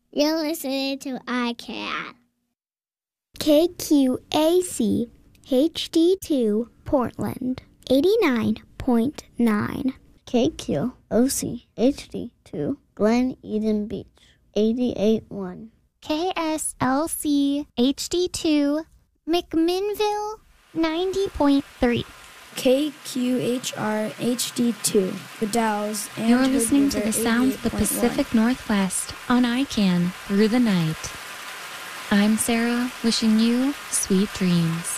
You're listening to iCat. KQAC HD2 Portland 89.9. KQOC HD2 Glen Eden Beach 88.1. KSLC HD2 McMinnville 90.3. KQHR HD2 The Dalles and You're listening to the sounds of the Pacific Northwest on ICANN through the night. I'm Sarah, wishing you sweet dreams.